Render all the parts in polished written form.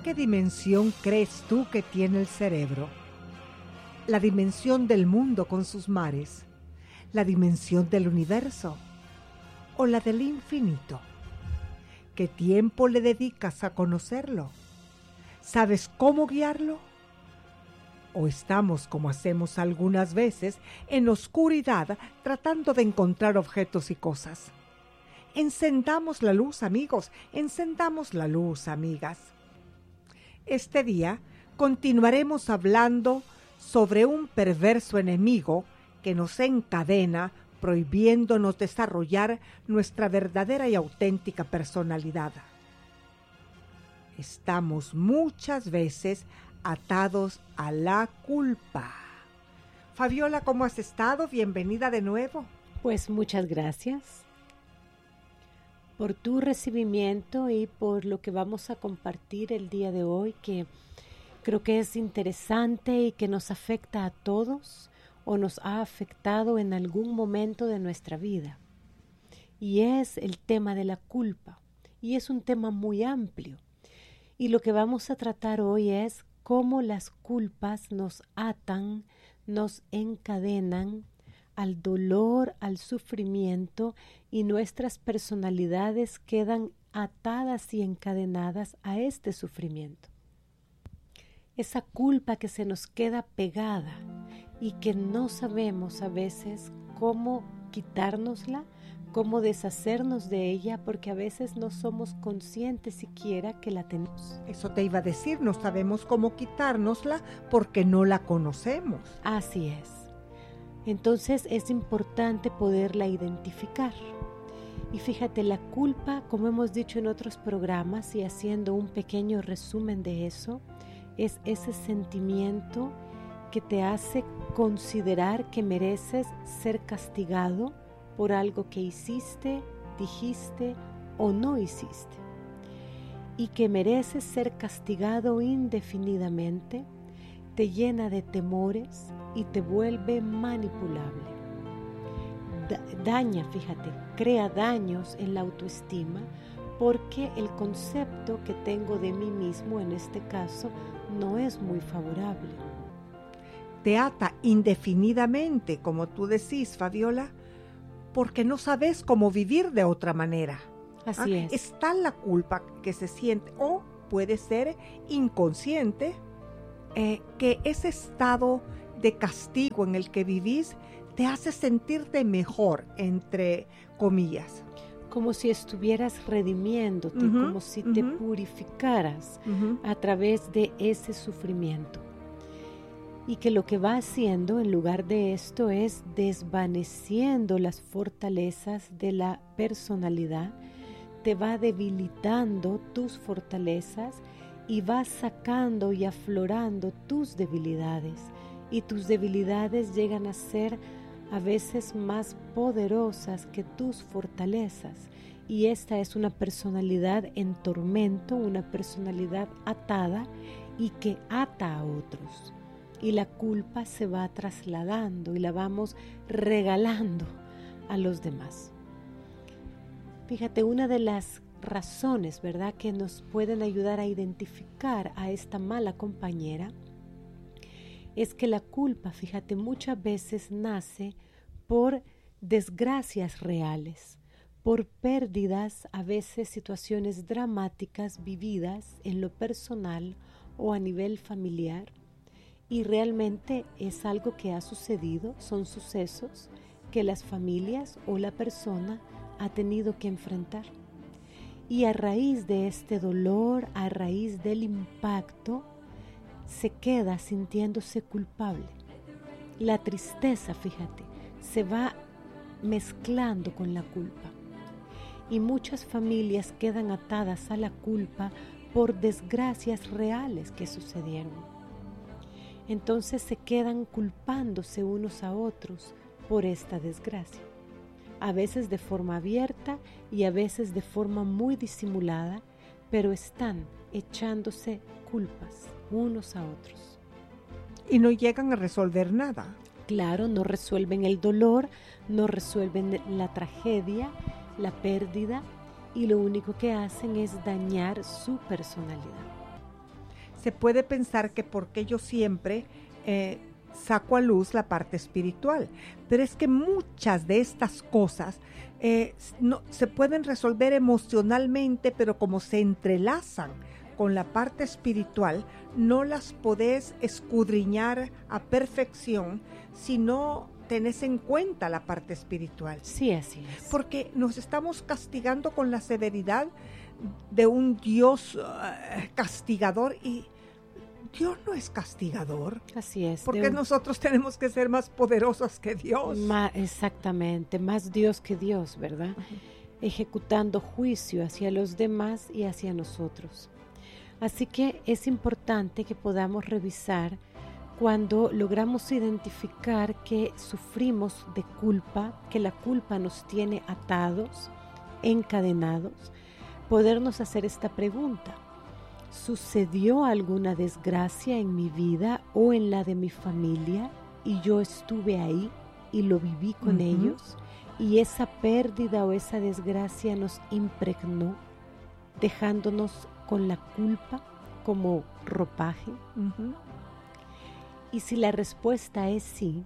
¿Qué dimensión crees tú que tiene el cerebro? ¿La dimensión del mundo con sus mares? ¿La dimensión del universo? ¿O la del infinito? ¿Qué tiempo le dedicas a conocerlo? ¿Sabes cómo guiarlo? ¿O estamos, como hacemos algunas veces, en oscuridad tratando de encontrar objetos y cosas? Encendamos la luz, amigos, encendamos la luz, amigas. Este día continuaremos hablando sobre un perverso enemigo que nos encadena, prohibiéndonos desarrollar nuestra verdadera y auténtica personalidad. Estamos muchas veces atados a la culpa. Fabiola, ¿cómo has estado? Bienvenida de nuevo. Pues muchas gracias por tu recibimiento y por lo que vamos a compartir el día de hoy, que creo que es interesante y que nos afecta a todos o nos ha afectado en algún momento de nuestra vida. Y es el tema de la culpa. Y es un tema muy amplio. Y lo que vamos a tratar hoy es cómo las culpas nos atan, nos encadenan al dolor, al sufrimiento, y nuestras personalidades quedan atadas y encadenadas a este sufrimiento. Esa culpa que se nos queda pegada y que no sabemos a veces cómo quitárnosla, cómo deshacernos de ella, porque a veces no somos conscientes siquiera que la tenemos. Eso te iba a decir, no sabemos cómo quitárnosla porque no la conocemos. Así es. Entonces es importante poderla identificar. Y fíjate, la culpa, como hemos dicho en otros programas y haciendo un pequeño resumen de eso, es ese sentimiento que te hace considerar que mereces ser castigado por algo que hiciste, dijiste o no hiciste, y que mereces ser castigado indefinidamente, te llena de temores y te vuelve manipulable. Daña, fíjate, crea daños en la autoestima, porque el concepto que tengo de mí mismo en este caso no es muy favorable. Te ata indefinidamente, como tú decís, Fabiola, porque no sabes cómo vivir de otra manera. Así es. Está la culpa que se siente, o puede ser inconsciente, que ese estado de castigo en el que vivís te hace sentirte mejor, entre comillas. Como si estuvieras redimiéndote, como si te purificaras a través de ese sufrimiento. Y que lo que va haciendo en lugar de esto es desvaneciendo las fortalezas de la personalidad, te va debilitando tus fortalezas y va sacando y aflorando tus debilidades. Y tus debilidades llegan a ser a veces más poderosas que tus fortalezas. Y esta es una personalidad en tormento, una personalidad atada y que ata a otros. Y la culpa se va trasladando y la vamos regalando a los demás. Fíjate, una de las razones, ¿verdad?, que nos pueden ayudar a identificar a esta mala compañera es que la culpa, fíjate, muchas veces nace por desgracias reales, por pérdidas, a veces situaciones dramáticas vividas en lo personal o a nivel familiar. Y realmente es algo que ha sucedido, son sucesos que las familias o la persona ha tenido que enfrentar. Y a raíz de este dolor, a raíz del impacto, se queda sintiéndose culpable. La tristeza, fíjate, se va mezclando con la culpa. Y muchas familias quedan atadas a la culpa por desgracias reales que sucedieron. Entonces se quedan culpándose unos a otros por esta desgracia, a veces de forma abierta y a veces de forma muy disimulada, pero están echándose culpas unos a otros. Y no llegan a resolver nada. Claro, no resuelven el dolor, no resuelven la tragedia, la pérdida, y lo único que hacen es dañar su personalidad. se puede pensar que porque yo siempre saco a luz la parte espiritual, pero es que muchas de estas cosas no, se pueden resolver emocionalmente, pero como se entrelazan con la parte espiritual, no las podés escudriñar a perfección si no tenés en cuenta la parte espiritual. Sí, así es. Porque nos estamos castigando con la severidad de un Dios castigador, y Dios no es castigador. Así es. Porque nosotros tenemos que ser más poderosos que Dios. Exactamente, más Dios que Dios, ¿verdad? Uh-huh. Ejecutando juicio hacia los demás y hacia nosotros. Así que es importante que podamos revisar cuando logramos identificar que sufrimos de culpa, que la culpa nos tiene atados, encadenados, podernos hacer esta pregunta. ¿Sucedió alguna desgracia en mi vida o en la de mi familia y yo estuve ahí y lo viví con ellos, y esa pérdida o esa desgracia nos impregnó, dejándonos con la culpa como ropaje? Y si la respuesta es sí,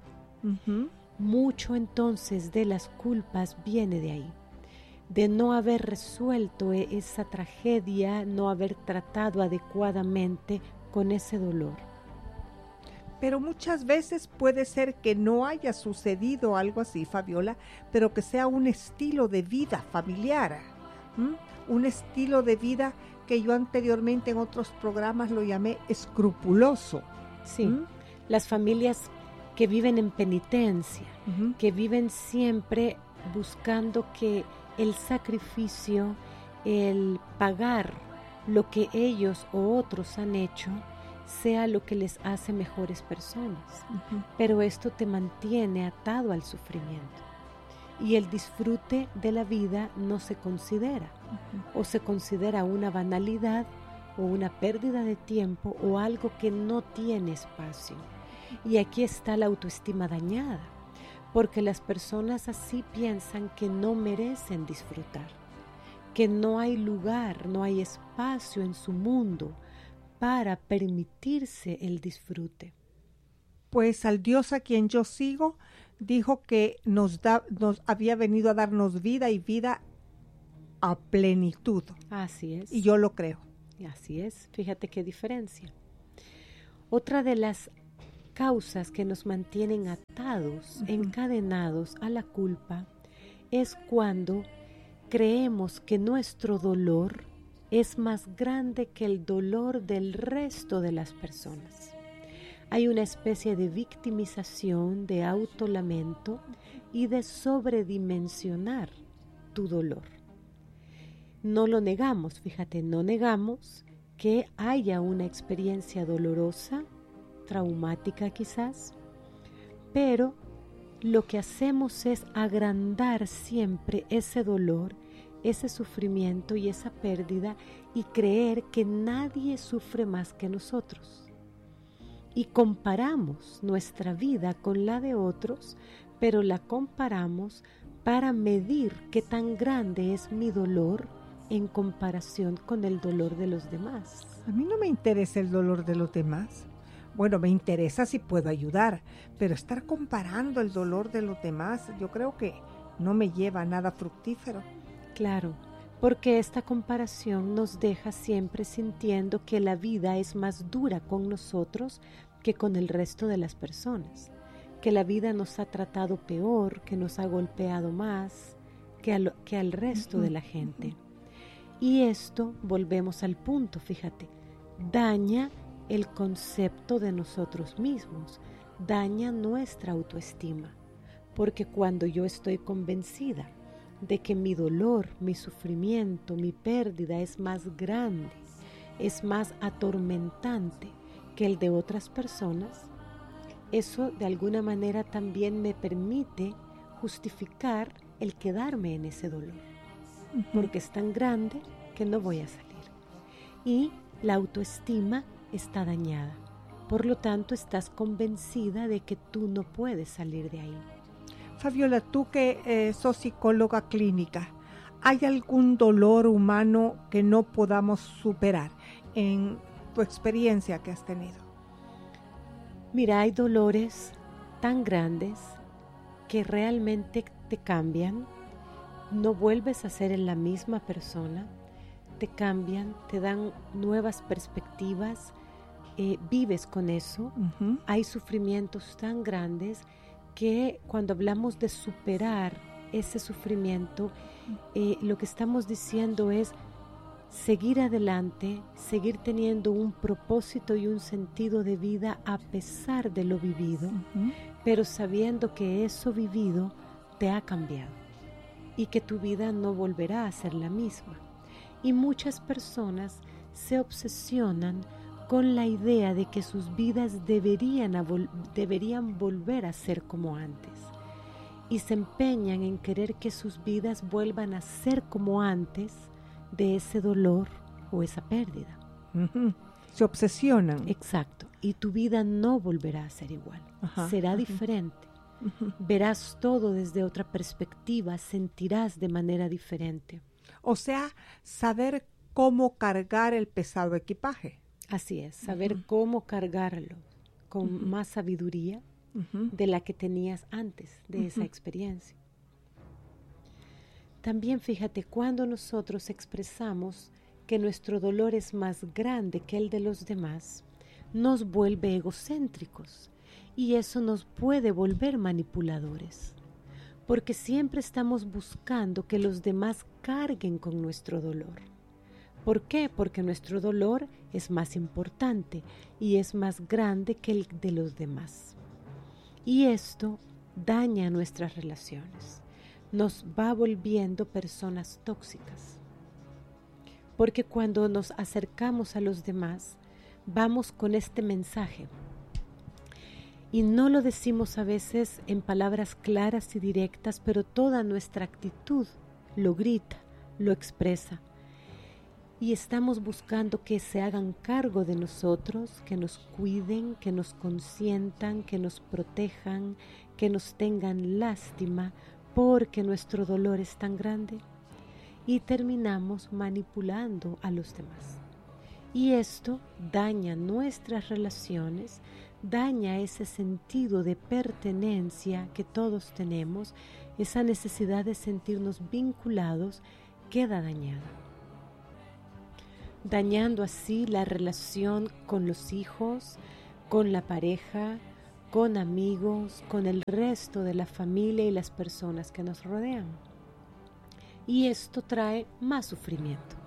mucho entonces de las culpas viene de ahí, de no haber resuelto esa tragedia, no haber tratado adecuadamente con ese dolor. Pero muchas veces puede ser que no haya sucedido algo así, Fabiola, pero que sea un estilo de vida familiar, un estilo de vida que yo anteriormente en otros programas lo llamé escrupuloso. Sí, las familias que viven en penitencia, que viven siempre buscando que el sacrificio, el pagar lo que ellos o otros han hecho, sea lo que les hace mejores personas. Pero esto te mantiene atado al sufrimiento. Y el disfrute de la vida no se considera, o se considera una banalidad o una pérdida de tiempo o algo que no tiene espacio. Y aquí está la autoestima dañada, porque las personas así piensan que no merecen disfrutar, que no hay lugar, no hay espacio en su mundo para permitirse el disfrute. Pues al Dios a quien yo sigo dijo que nos había venido a darnos vida y vida a plenitud. Así es. Y yo lo creo. Así es. Fíjate qué diferencia. Otra de las causas que nos mantienen atados, encadenados a la culpa, es cuando creemos que nuestro dolor es más grande que el dolor del resto de las personas. Hay una especie de victimización, de autolamento y de sobredimensionar tu dolor. No lo negamos, fíjate, no negamos que haya una experiencia dolorosa, traumática quizás, pero lo que hacemos es agrandar siempre ese dolor, ese sufrimiento y esa pérdida, y creer que nadie sufre más que nosotros. Y comparamos nuestra vida con la de otros, pero la comparamos para medir qué tan grande es mi dolor en comparación con el dolor de los demás. A mí no me interesa el dolor de los demás. Bueno, me interesa si puedo ayudar, pero estar comparando el dolor de los demás, yo creo que no me lleva a nada fructífero. Claro, porque esta comparación nos deja siempre sintiendo que la vida es más dura con nosotros que con el resto de las personas, que la vida nos ha tratado peor, que nos ha golpeado más que al resto de la gente. Y esto, volvemos al punto, fíjate, daña el concepto de nosotros mismos, daña nuestra autoestima, porque cuando yo estoy convencida de que mi dolor, mi sufrimiento, mi pérdida es más grande, es más atormentante que el de otras personas, eso de alguna manera también me permite justificar el quedarme en ese dolor, porque es tan grande que no voy a salir. Y la autoestima está dañada, por lo tanto estás convencida de que tú no puedes salir de ahí. Fabiola, tú que sos psicóloga clínica, ¿hay algún dolor humano que no podamos superar? En tu experiencia que has tenido? Mira, hay dolores tan grandes que realmente te cambian. No vuelves a ser la misma persona. Te cambian, te dan nuevas perspectivas. Vives con eso. Uh-huh. Hay sufrimientos tan grandes que cuando hablamos de superar ese sufrimiento, lo que estamos diciendo es seguir adelante, seguir teniendo un propósito y un sentido de vida a pesar de lo vivido, uh-huh, pero sabiendo que eso vivido te ha cambiado y que tu vida no volverá a ser la misma. Y muchas personas se obsesionan con la idea de que sus vidas deberían volver a ser como antes. Y se empeñan en querer que sus vidas vuelvan a ser como antes de ese dolor o esa pérdida. Uh-huh. Se obsesionan. Exacto. Y tu vida no volverá a ser igual. Uh-huh. Será uh-huh. diferente. Uh-huh. Verás todo desde otra perspectiva, sentirás de manera diferente. O sea, saber cómo cargar el pesado equipaje. Así es, saber uh-huh. cómo cargarlo con uh-huh. más sabiduría uh-huh. de la que tenías antes de uh-huh. esa experiencia. También fíjate, cuando nosotros expresamos que nuestro dolor es más grande que el de los demás, nos vuelve egocéntricos y eso nos puede volver manipuladores, porque siempre estamos buscando que los demás carguen con nuestro dolor. ¿Por qué? Porque nuestro dolor es más importante y es más grande que el de los demás. Y esto daña nuestras relaciones. Nos va volviendo personas tóxicas. Porque cuando nos acercamos a los demás, vamos con este mensaje. Y no lo decimos a veces en palabras claras y directas, pero toda nuestra actitud lo grita, lo expresa. Y estamos buscando que se hagan cargo de nosotros, que nos cuiden, que nos consientan, que nos protejan, que nos tengan lástima, porque nuestro dolor es tan grande. Y terminamos manipulando a los demás. Y esto daña nuestras relaciones, daña ese sentido de pertenencia que todos tenemos, esa necesidad de sentirnos vinculados queda dañada. Dañando así la relación con los hijos, con la pareja, con amigos, con el resto de la familia y las personas que nos rodean. Y esto trae más sufrimiento.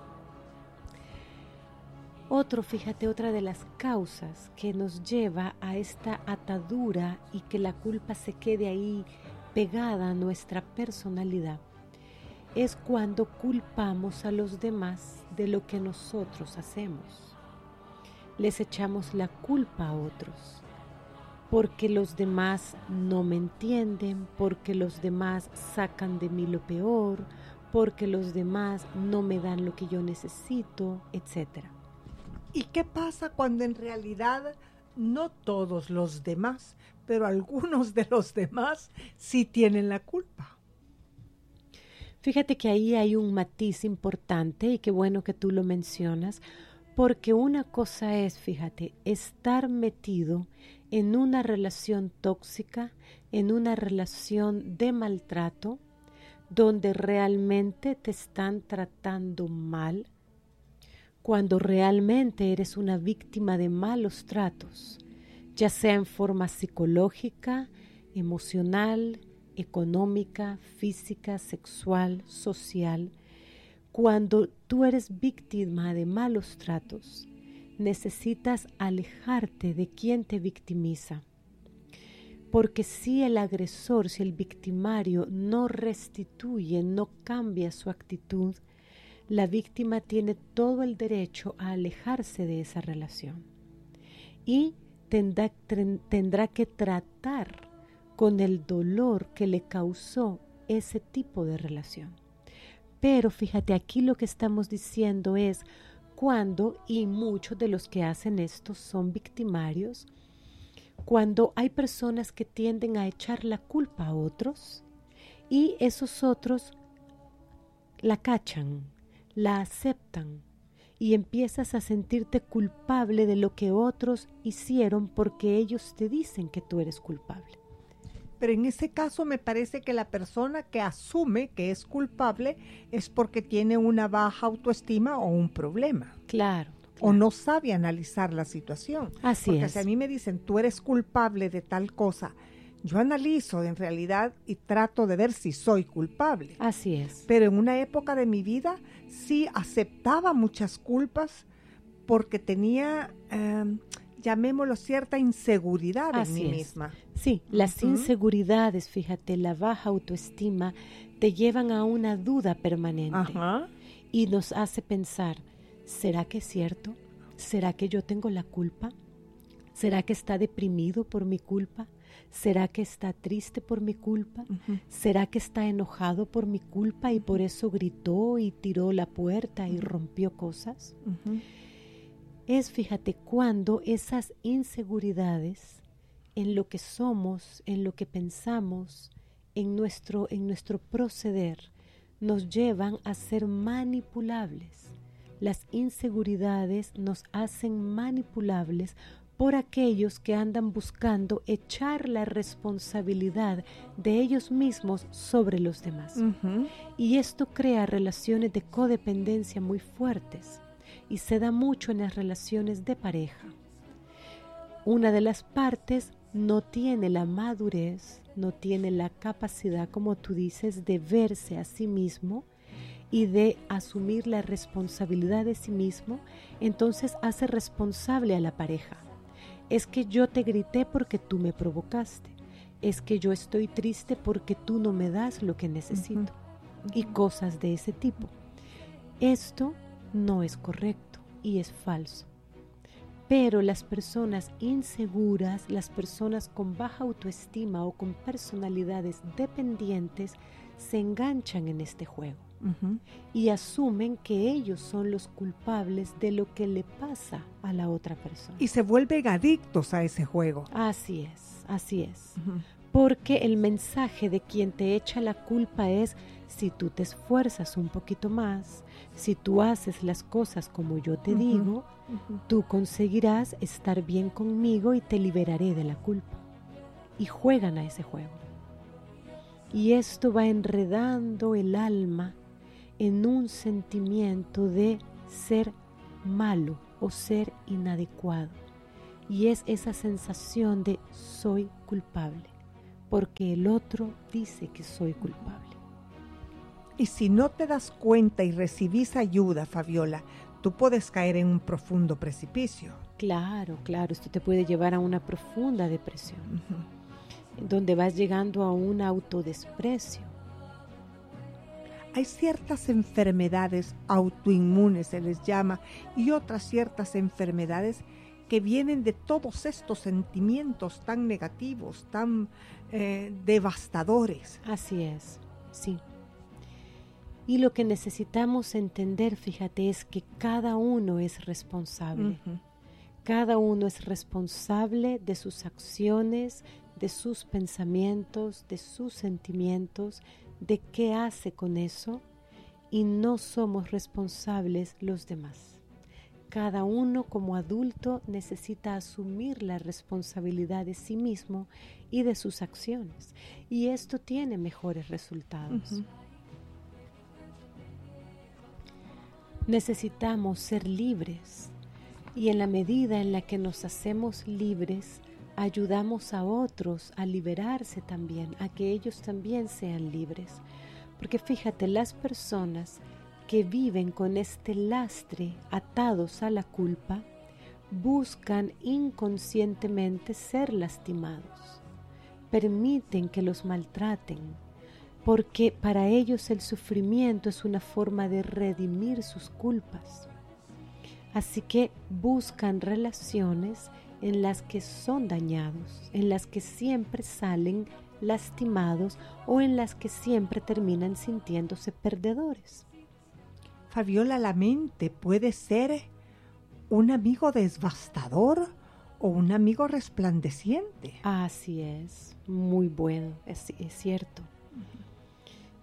Otra de las causas que nos lleva a esta atadura y que la culpa se quede ahí pegada a nuestra personalidad, es cuando culpamos a los demás de lo que nosotros hacemos. Les echamos la culpa a otros, porque los demás no me entienden, porque los demás sacan de mí lo peor, porque los demás no me dan lo que yo necesito, etc. ¿Y qué pasa cuando en realidad no todos los demás, pero algunos de los demás sí tienen la culpa? Fíjate que ahí hay un matiz importante y qué bueno que tú lo mencionas, porque una cosa es, fíjate, estar metido en una relación tóxica, en una relación de maltrato, donde realmente te están tratando mal, cuando realmente eres una víctima de malos tratos, ya sea en forma psicológica, emocional, económica, física, sexual, social. Cuando tú eres víctima de malos tratos, necesitas alejarte de quien te victimiza. Porque si el agresor, si el victimario no restituye, no cambia su actitud, la víctima tiene todo el derecho a alejarse de esa relación y tendrá que tratar con el dolor que le causó ese tipo de relación. Pero fíjate, aquí lo que estamos diciendo es cuando, y muchos de los que hacen esto son victimarios, cuando hay personas que tienden a echar la culpa a otros y esos otros la cachan, la aceptan y empiezas a sentirte culpable de lo que otros hicieron porque ellos te dicen que tú eres culpable. Pero en ese caso me parece que la persona que asume que es culpable es porque tiene una baja autoestima o un problema. Claro. O no sabe analizar la situación. Así porque es. si a mí me dicen, tú eres culpable de tal cosa, yo analizo en realidad y trato de ver si soy culpable. Así es. Pero en una época de mi vida sí aceptaba muchas culpas porque tenía, llamémoslo, cierta inseguridad en mí misma. Sí, las inseguridades, fíjate, la baja autoestima te llevan a una duda permanente. Y nos hace pensar, ¿será que es cierto? ¿Será que yo tengo la culpa? ¿Será que está deprimido por mi culpa? ¿Será que está triste por mi culpa? ¿Será que está enojado por mi culpa y por eso gritó y tiró la puerta y rompió cosas? Es, fíjate, cuando esas inseguridades en lo que somos, en lo que pensamos, en nuestro proceder, nos llevan a ser manipulables. Las inseguridades nos hacen manipulables por aquellos que andan buscando echar la responsabilidad de ellos mismos sobre los demás. Y esto crea relaciones de codependencia muy fuertes y se da mucho en las relaciones de pareja. Una de las partes no tiene la madurez, no tiene la capacidad, como tú dices, de verse a sí mismo y de asumir la responsabilidad de sí mismo, entonces hace responsable a la pareja. Es que yo te grité porque tú me provocaste. Es que yo estoy triste porque tú no me das lo que necesito. Y cosas de ese tipo. Esto no es correcto y es falso. Pero las personas inseguras, las personas con baja autoestima o con personalidades dependientes se enganchan en este juego y asumen que ellos son los culpables de lo que le pasa a la otra persona. Y se vuelven adictos a ese juego. Así es, así es. Porque el mensaje de quien te echa la culpa es, si tú te esfuerzas un poquito más, si tú haces las cosas como yo te digo, tú conseguirás estar bien conmigo y te liberaré de la culpa. Y juegan a ese juego. Y esto va enredando el alma en un sentimiento de ser malo o ser inadecuado. Y es esa sensación de soy culpable, porque el otro dice que soy culpable. Y si no te das cuenta y recibís ayuda, Fabiola, tú puedes caer en un profundo precipicio. Claro, claro, esto te puede llevar a una profunda depresión, donde vas llegando a un autodesprecio. Hay ciertas enfermedades autoinmunes, se les llama, y otras ciertas enfermedades que vienen de todos estos sentimientos tan negativos, tan devastadores. Así es, sí. Y lo que necesitamos entender, fíjate, es que cada uno es responsable. Cada uno es responsable de sus acciones, de sus pensamientos, de sus sentimientos, de qué hace con eso, y no somos responsables los demás. Cada uno como adulto necesita asumir la responsabilidad de sí mismo y de sus acciones, y esto tiene mejores resultados. Necesitamos ser libres, y en la medida en la que nos hacemos libres, ayudamos a otros a liberarse también, a que ellos también sean libres. Porque fíjate, las personas que viven con este lastre atados a la culpa, buscan inconscientemente ser lastimados, permiten que los maltraten, porque para ellos el sufrimiento es una forma de redimir sus culpas. Así que buscan relaciones en las que son dañados, en las que siempre salen lastimados o en las que siempre terminan sintiéndose perdedores. Fabiola, ¿la mente puede ser un amigo devastador o un amigo resplandeciente? Así es, muy bueno, es cierto.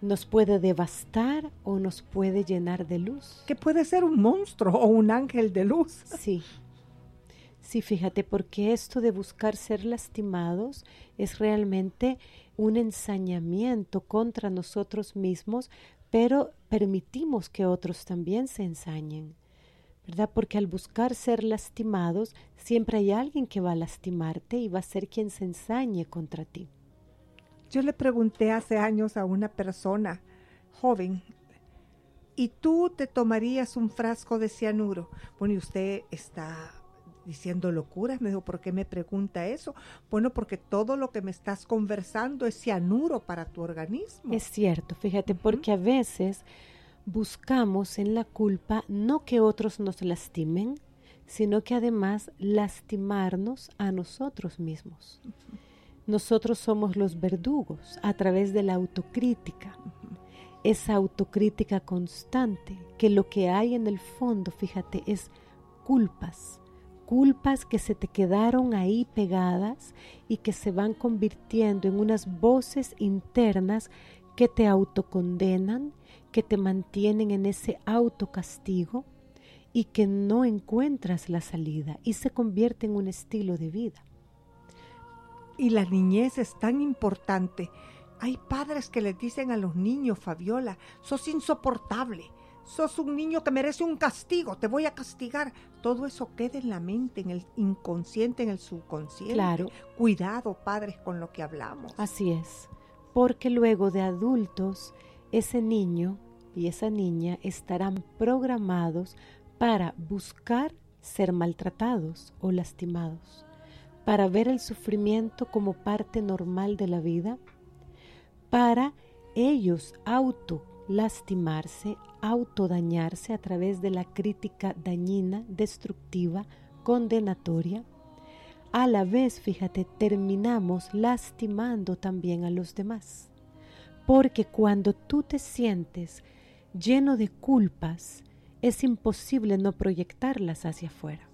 nos puede devastar o nos puede llenar de luz. Que puede ser un monstruo o un ángel de luz. Sí. Sí, fíjate, porque esto de buscar ser lastimados es realmente un ensañamiento contra nosotros mismos, pero permitimos que otros también se ensañen, ¿verdad? Porque al buscar ser lastimados, siempre hay alguien que va a lastimarte y va a ser quien se ensañe contra ti. Yo le pregunté hace años a una persona joven, ¿y tú te tomarías un frasco de cianuro? Bueno, y usted está diciendo locuras. Me dijo, ¿por qué me pregunta eso? Bueno, porque todo lo que me estás conversando es cianuro para tu organismo. Es cierto, fíjate, porque a veces buscamos en la culpa no que otros nos lastimen, sino que además lastimarnos a nosotros mismos. Nosotros somos los verdugos a través de la autocrítica. Esa autocrítica constante, que lo que hay en el fondo, fíjate, es culpas que se te quedaron ahí pegadas y que se van convirtiendo en unas voces internas que te autocondenan, que te mantienen en ese autocastigo y que no encuentras la salida y se convierte en un estilo de vida. Y la niñez es tan importante. Hay padres que les dicen a los niños, Fabiola, sos insoportable, sos un niño que merece un castigo, te voy a castigar. Todo eso queda en la mente, en el inconsciente, en el subconsciente. Claro. Cuidado, padres, con lo que hablamos. Así es, porque luego de adultos, ese niño y esa niña estarán programados para buscar ser maltratados o lastimados, para ver el sufrimiento como parte normal de la vida, para ellos autolastimarse, autodañarse a través de la crítica dañina, destructiva, condenatoria. A la vez, fíjate, terminamos lastimando también a los demás, porque cuando tú te sientes lleno de culpas, es imposible no proyectarlas hacia afuera.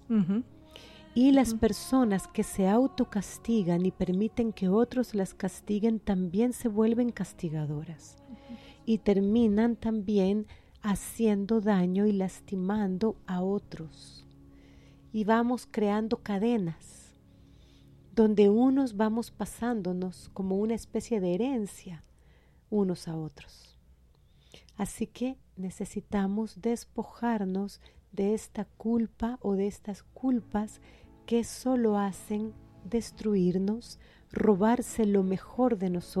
Y las personas que se autocastigan y permiten que otros las castiguen también se vuelven castigadoras y terminan también haciendo daño y lastimando a otros. Y vamos creando cadenas donde unos vamos pasándonos como una especie de herencia unos a otros. Así que necesitamos despojarnos de esta culpa o de estas culpas que solo hacen destruirnos, robarse lo mejor de nosotros.